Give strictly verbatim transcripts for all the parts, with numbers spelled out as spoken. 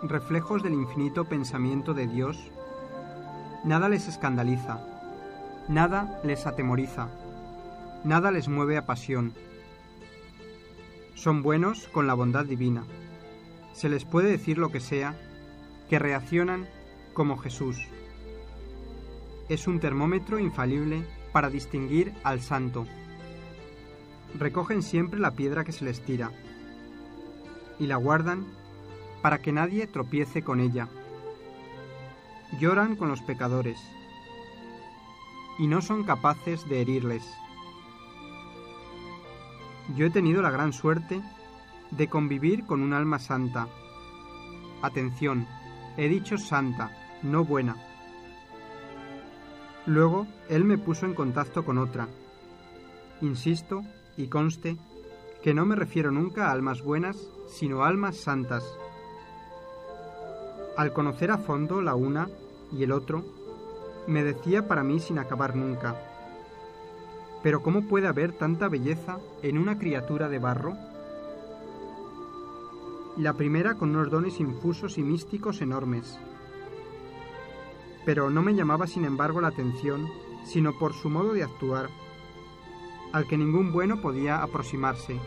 reflejos del infinito pensamiento de Dios, nada les escandaliza, nada les atemoriza, nada les mueve a pasión. Son buenos con la bondad divina. Se les puede decir lo que sea, que reaccionan como Jesús. Es un termómetro infalible para distinguir al santo. Recogen siempre la piedra que se les tira y la guardan para que nadie tropiece con ella. Lloran con los pecadores y no son capaces de herirles. Yo he tenido la gran suerte de convivir con un alma santa. Atención, he dicho santa, no buena. Luego, él me puso en contacto con otra. Insisto, y conste, que no me refiero nunca a almas buenas, sino a almas santas. Al conocer a fondo la una y el otro, me decía para mí sin acabar nunca: ¿pero cómo puede haber tanta belleza en una criatura de barro? La primera con unos dones infusos y místicos enormes. Pero no me llamaba sin embargo la atención, sino por su modo de actuar, al que ningún bueno podía aproximarse.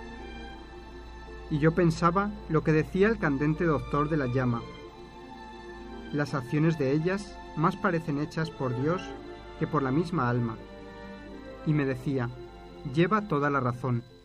Y yo pensaba lo que decía el candente doctor de la llama: las acciones de ellas más parecen hechas por Dios que por la misma alma. Y me decía: lleva toda la razón.